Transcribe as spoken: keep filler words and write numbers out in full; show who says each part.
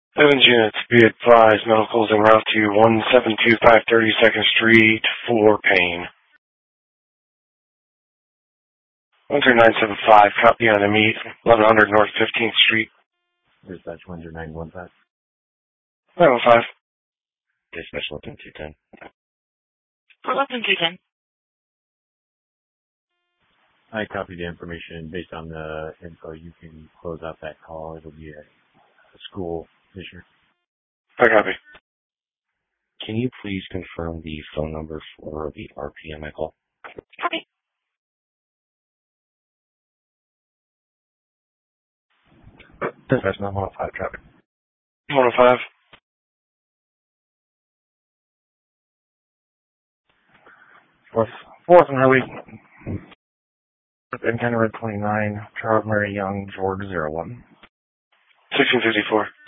Speaker 1: Evans units, be advised, medicals en route to one seven two five thirty-second Street for pain. one three nine seven five, copy on the meet, eleven hundred North fifteenth Street.
Speaker 2: Dispatch one zero nine one five.
Speaker 1: nine one five.
Speaker 3: Dispatch eleven two ten.
Speaker 4: eleven two ten.
Speaker 2: I copied the information. Based on the info, you can close out that call. It'll be a, a school issue.
Speaker 1: I copy.
Speaker 3: Can you please confirm the phone number for the R P M I call?
Speaker 4: Copy.
Speaker 2: Dispatch nine one five traffic.
Speaker 1: one oh five.
Speaker 2: Fourth, fourth and early. Encounter Red twenty-nine, Charles Mary Young, George zero one.
Speaker 1: sixteen fifty-four.